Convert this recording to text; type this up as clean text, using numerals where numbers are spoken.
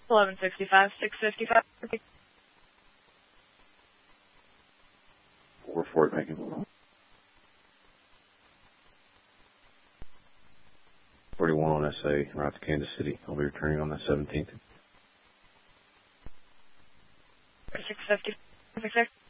1165, 655. 4 Fort Macon. 41 on SA, route to Kansas City. I'll be returning on the 17th. 650, 66.